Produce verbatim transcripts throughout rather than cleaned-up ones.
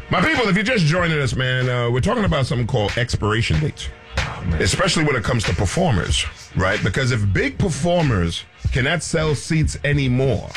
My people, if you're just joining us, man, uh, we're talking about something called expiration dates, oh, especially when it comes to performers, right? Because if big performers cannot sell seats anymore,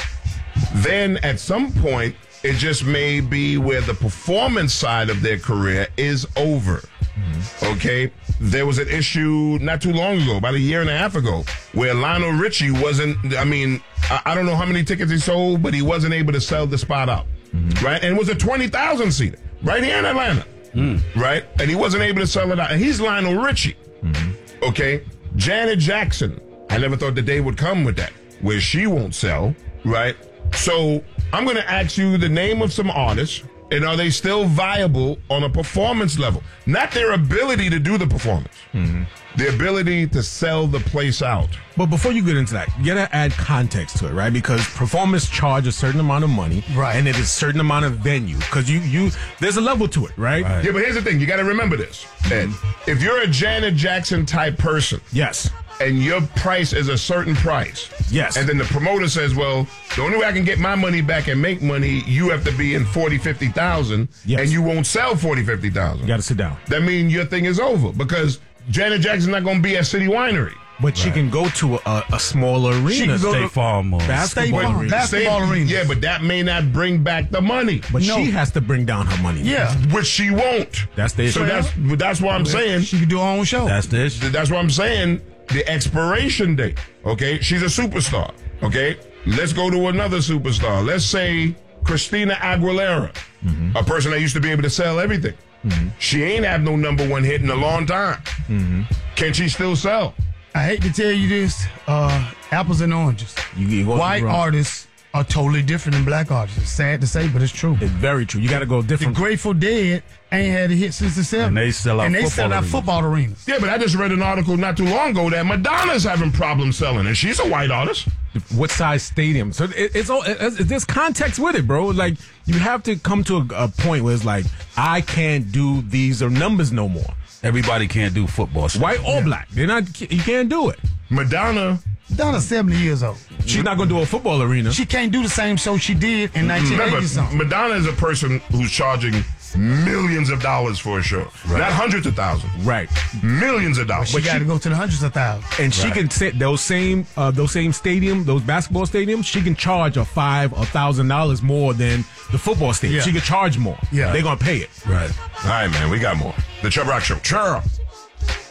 then at some point, it just may be where the performance side of their career is over, mm-hmm. okay? There was an issue not too long ago, about a year and a half ago, where Lionel Richie wasn't, I mean, I, I don't know how many tickets he sold, but he wasn't able to sell the spot out. Mm-hmm. Right? And it was a twenty thousand seater right here in Atlanta. Mm. Right? And he wasn't able to sell it out. And he's Lionel Richie. Mm-hmm. Okay? Janet Jackson. I never thought the day would come with that, where she won't sell. Right? So I'm going to ask you the name of some artists, and are they still viable on a performance level? Not their ability to do the performance. Mm-hmm. The ability to sell the place out. But before you get into that, you gotta add context to it, right? Because performers charge a certain amount of money, right? And it is a certain amount of venue. Because you, you, there's a level to it, right? right? Yeah, but here's the thing: you got to remember this, Ed. Mm-hmm. If you're a Janet Jackson type person, yes, and your price is a certain price, yes, and then the promoter says, "Well, the only way I can get my money back and make money, you have to be in forty, fifty thousand, yes. and you won't sell forty, fifty thousand. You got to sit down. That means your thing is over because Janet Jackson's not going to be at City Winery. But right. she can go to a, a smaller arena. She can go State to Farm Mall. Basketball arena. Basketball arena. Yeah, but that may not bring back the money. But no. she has to bring down her money. Yeah. Which she won't. That's the issue. So that's, that's why I'm saying. She can do her own show. That's the issue. That's what I'm saying. The expiration date. Okay? She's a superstar. Okay? Let's go to another superstar. Let's say Christina Aguilera, mm-hmm. a person that used to be able to sell everything. Mm-hmm. She ain't had no number one hit in a long time. Mm-hmm. Can she still sell? I hate to tell you this, uh, apples and oranges. You, you White artists are totally different than black artists. It's sad to say, but it's true. It's very true. You got to go different. The Grateful Dead ain't had a hit since the seventies. And they sell out, and they football, sell out arenas. football arenas. Yeah, but I just read an article not too long ago that Madonna's having problems selling, and she's a white artist. What size stadium? So it, it's all. It's, there's context with it, bro. Like you have to come to a, a point where it's like I can't do these or numbers no more. Everybody can't do football. White or yeah. black, they're not. You can't do it. Madonna. Madonna's seventy years old. She's not going to do a football arena. She can't do the same show she did in nineteen eighty something. Madonna is a person who's charging millions of dollars for a show, right. Not hundreds of thousands, right? Millions of dollars. But she got to go to the hundreds of thousands, and she right. can sit those same uh, those same stadium, those basketball stadiums. She can charge a five a thousand dollars more than the football stadium. Yeah. She can charge more. Yeah, they're gonna pay it. Right. All right, man. We got more. The Chubb Rock Show. Chubb.